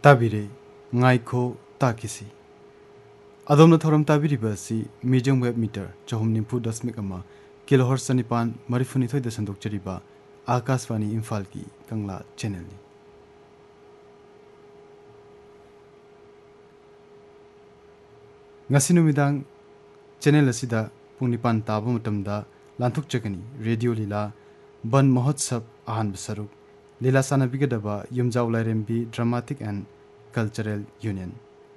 tabire ngaiko takisi adom na thoram tabiri basi mijong web meter chahum nimpu dasmik ama kilohertz sanipan marifuni thoi da sandok chariba akashvani imphal ki kangla channel ni ngasi numidang channel asida pung nipan taba matamda lanthuk chakani radio lila ban mahotsav ahan basaruk lila sana bigadaba yumjaw lairembi dramatic and cultural union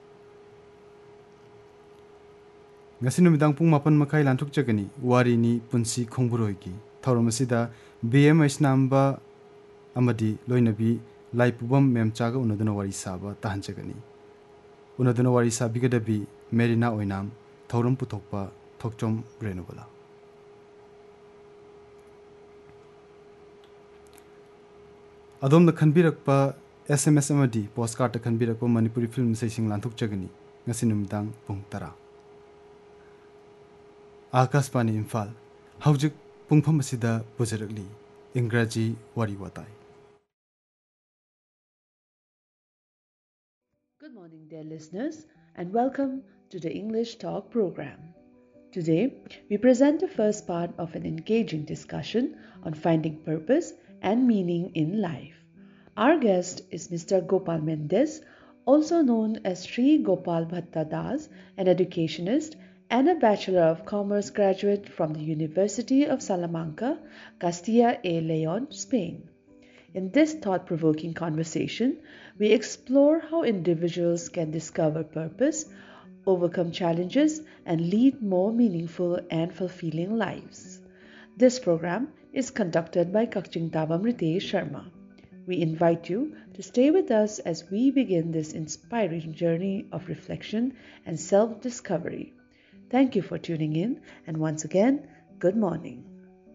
ngasi numidang pung mapan makai lanthuk chakani wari ni punsi khongburoi ki thoram asida BMS namba amadi loinabi laipubam memchaga unaduna wari saba tahan chakani unaduna wari sabigadabi merina oinam thoram puthokpa thokchom renubala adom na khanbirakpa SMS amadi postcard khanbirakpa manipuri film sesing lanthuk chagani ngasi numidang pung tara Akashvani Imphal haujik pungpham asida pujarakli Ingraji wari watai. Good morning, dear listeners, and welcome to the English Talk program. Today, we present the first part of an engaging discussion on finding purpose and meaning in life. Our guest is Mr. Gopal Mendes, also known as Sri Gopal Bhatta Das, an educationist and a Bachelor of Commerce graduate from the University of Salamanca, Castilla y León, Spain. In this thought-provoking conversation, we explore how individuals can discover purpose, overcome challenges, and lead more meaningful and fulfilling lives. This program is conducted by Kakching Tavamritesh Sharma. We invite you to stay with us as we begin this inspiring journey of reflection and self-discovery. Thank you for tuning in, and once again, good morning.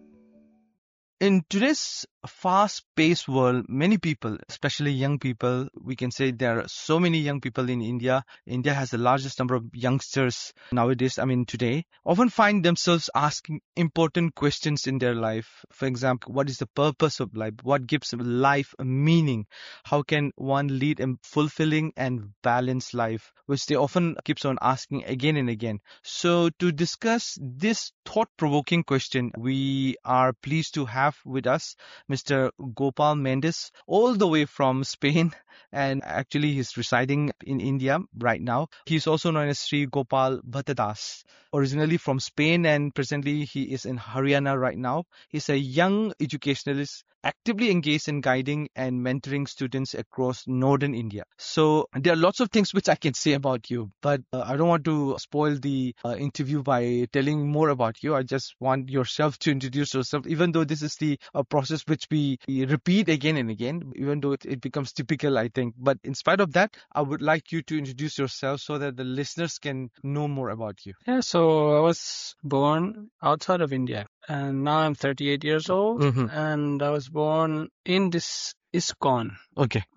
In today's fast-paced world, many people, especially young people, we can say there are so many young people in India. India has the largest number of youngsters nowadays, today, often find themselves asking important questions in their life. For example, what is the purpose of life? What gives life a meaning? How can one lead a fulfilling and balanced life? Which they often keeps on asking again and again. So to discuss this thought-provoking question, we are pleased to have with us Mr. Gopal Mendes, all the way from Spain, and actually he's residing in India right now. He's also known as Sri Gopal Bhatta Das, originally from Spain, and presently he is in Haryana right now. He's a young educationalist actively engaged in guiding and mentoring students across northern India. So there are lots of things which I can say about you, but I don't want to spoil the interview by telling more about you. I just want yourself to introduce yourself, even though this is the process which we repeat again and again, even though it becomes typical, I think. But in spite of that, I would like you to introduce yourself so that the listeners can know more about you. Yeah, so I was born outside of India, and now I'm 38 years old, and I was born in this ISKCON. Okay.